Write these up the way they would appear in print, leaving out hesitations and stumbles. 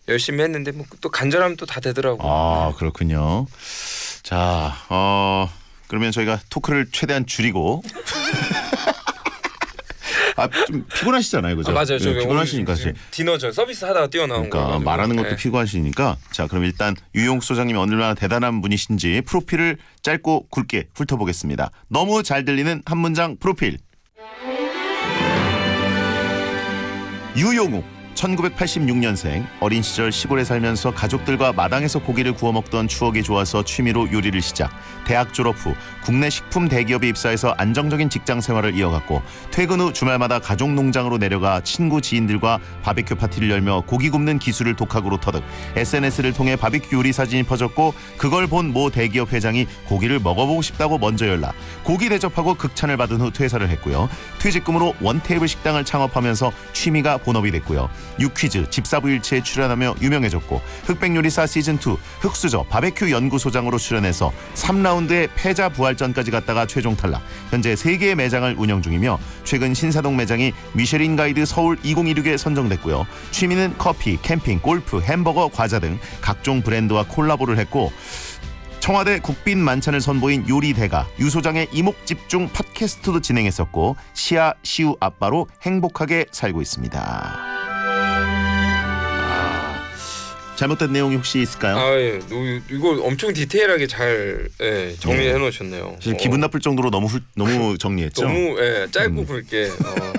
열심히 했는데 뭐 또 간절하면 또 다 되더라고요. 아 그렇군요. 자, 그러면 저희가 토크를 최대한 줄이고 좀 피곤하시잖아요, 그죠? 맞아요. 저 피곤하시니까 사실. 디너죠. 서비스 하다가 뛰어나온 거. 그러니까 말하는 것도 피곤하시니까 자, 그럼 일단 유용수 소장님이 얼마나 대단한 분이신지 프로필을 짧고 굵게 훑어보겠습니다. 너무 잘 들리는 한 문장 프로필. 유용욱 1986년생 어린 시절 시골에 살면서 가족들과 마당에서 고기를 구워 먹던 추억이 좋아서 취미로 요리를 시작. 대학 졸업 후 국내 식품 대기업에 입사해서 안정적인 직장 생활을 이어갔고 퇴근 후 주말마다 가족 농장으로 내려가 친구 지인들과 바비큐 파티를 열며 고기 굽는 기술을 독학으로 터득. SNS를 통해 바비큐 요리 사진이 퍼졌고 그걸 본 모 대기업 회장이 고기를 먹어보고 싶다고 먼저 연락. 고기 대접하고 극찬을 받은 후 퇴사를 했고요. 퇴직금으로 원테이블 식당을 창업하면서 취미가 본업이 됐고요. 유퀴즈, 집사부일체에 출연하며 유명해졌고 흑백요리사 시즌2 흑수저 바베큐 연구소장으로 출연해서 3라운드의 패자 부활전까지 갔다가 최종 탈락. 현재 3개의 매장을 운영 중이며 최근 신사동 매장이 미쉐린 가이드 서울 2016에 선정됐고요. 취미는 커피, 캠핑, 골프, 햄버거, 과자 등 각종 브랜드와 콜라보를 했고 청와대 국빈 만찬을 선보인 요리 대가 유 소장의 이목집중 팟캐스트도 진행했었고 시아 시우 아빠로 행복하게 살고 있습니다. 잘못된 내용이 혹시 있을까요? 예. 이거 엄청 디테일하게 잘 정리해 놓으셨네요. 기분 나쁠 정도로 너무 정리했죠? 너무 짧고 굵게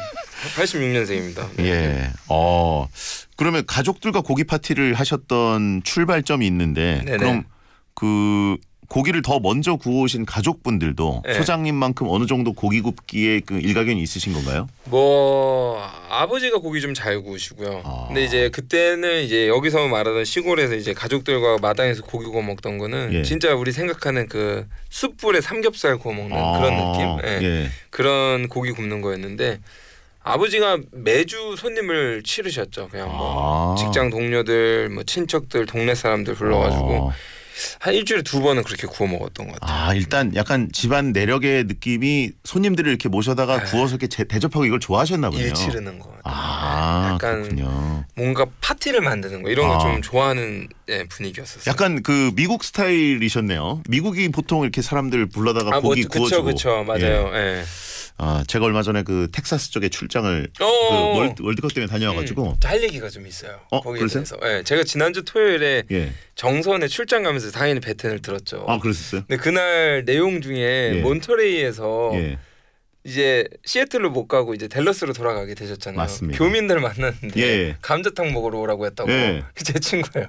86년생입니다. 네. 예. 그러면 가족들과 고기 파티를 하셨던 출발점이 있는데 네네. 그럼 그 고기를 더 먼저 구워오신 가족분들도 네. 소장님만큼 어느 정도 고기 굽기에 그 일가견이 있으신 건가요? 뭐 아버지가 고기 좀 잘 구우시고요. 근데 이제 그때는 이제 여기서 말하던 시골에서 이제 가족들과 마당에서 고기 구워 먹던 거는 진짜 우리 생각하는 그 숯불에 삼겹살 구워 먹는 그런 느낌, 그런 고기 굽는 거였는데 아버지가 매주 손님을 치르셨죠. 그냥 뭐 직장 동료들, 뭐 친척들, 동네 사람들 불러가지고. 한 일주일에 2번은 그렇게 구워 먹었던 것 같아요. 일단 약간 집안 내력의 느낌이 손님들을 이렇게 모셔다가 구워서 이렇게 대접하고 이걸 좋아하셨나 보네요. 일 치르는 것 같아요. 약간 그렇군요. 뭔가 파티를 만드는 거 이런 거 좀 좋아하는 분위기였었어요. 약간 그 미국 스타일이셨네요. 미국이 보통 이렇게 사람들 불러다가 고기 구워주고. 그쵸, 맞아요. 제가 얼마 전에 그 텍사스 쪽에 출장을 그 월드컵 때문에 다녀와가지고 할 얘기가 좀 있어요. 거기에 그러세요? 대해서. 제가 지난주 토요일에 정선에 출장 가면서 당연히 배텐을 들었죠. 그랬었어요? 근데 그날 내용 중에 몬터레이에서 이제 시애틀로 못 가고 이제 댈러스로 돌아가게 되셨잖아요. 맞습니다. 교민들 만났는데 감자탕 먹으러 오라고 했다고. 제 친구예요.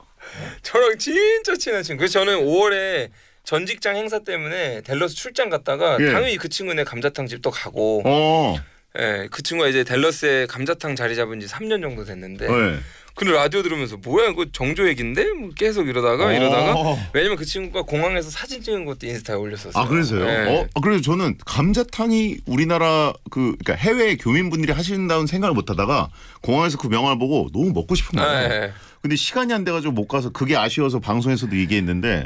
저랑 진짜 친한 친구. 그래서 저는 5월에 전 직장 행사 때문에 댈러스 출장 갔다가 당연히 그 친구네 감자탕 집도 가고 그 친구가 이제 댈러스에 감자탕 자리 잡은 지 3년 정도 됐는데 근데 라디오 들으면서 뭐야 이거 정조 얘긴데 뭐 계속 이러다가 왜냐면 그 친구가 공항에서 사진 찍은 것도 인스타에 올렸었어요. 그래서요? 그래서 저는 감자탕이 우리나라 그러니까 해외 교민분들이 하신다는 생각을 못하다가 공항에서 그 명함을 보고 너무 먹고 싶은 거예요. 근데 시간이 안 돼가지고 못 가서 그게 아쉬워서 방송에서도 얘기했는데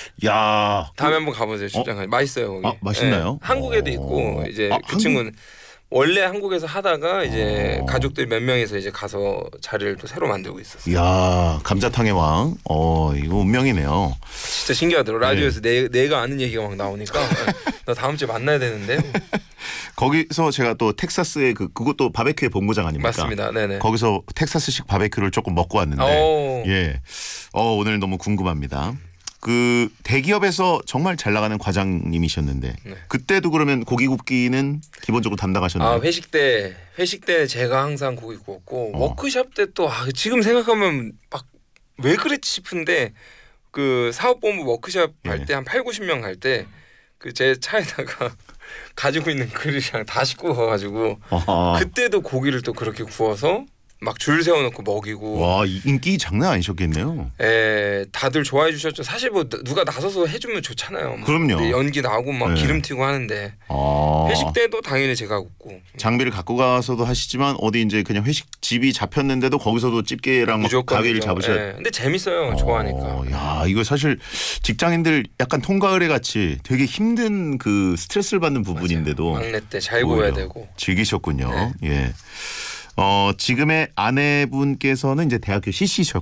다음에 한번 가보세요. 출장 맛있어요 거기. 맛있나요? 한국에도 있고 이제 그 친구는 원래 한국에서 하다가 이제 가족들 몇 명이서 이제 가서 자리를 또 새로 만들고 있었어요. 감자탕의 왕. 이거 운명이네요. 진짜 신기하더라고. 라디오에서 내가 아는 얘기가 막 나오니까 나 다음 주에 만나야 되는데. 거기서 제가 또 텍사스의 그것도 바베큐의 본고장 아닙니까? 맞습니다. 네네. 거기서 텍사스식 바베큐를 조금 먹고 왔는데 오늘 너무 궁금합니다. 그 대기업에서 정말 잘 나가는 과장님이셨는데 그때도 그러면 고기 굽기는 기본적으로 담당하셨나요? 회식 때 제가 항상 고기 구웠고 워크숍 때 또 지금 생각하면 막 왜 그랬지 싶은데 그 사업본부 워크숍 갈 때 한 8-90명 갈 때 그 제 차에다가 가지고 있는 그릇이랑 다 싣고 가가지고 그때도 고기를 또 그렇게 구워서 막 줄 세워놓고 먹이고. 와, 인기 장난 아니셨겠네요. 다들 좋아해 주셨죠. 사실 뭐 누가 나서서 해주면 좋잖아요. 그럼요. 연기 나오고 막 기름 튀고 하는데 회식 때도 당연히 제가 굽고. 장비를 갖고 가서도 하시지만 어디 이제 그냥 회식 집이 잡혔는데도 거기서도 집게랑 가게를 잡으셔야. 근데 재밌어요. 좋아하니까. 야, 이거 사실 직장인들 약간 통가을에 같이 되게 힘든 그 스트레스를 받는 부분인데도 막내 때 잘 구워야 되고 즐기셨군요. 지금의 아내분께서는 이제 대학교 CC셨고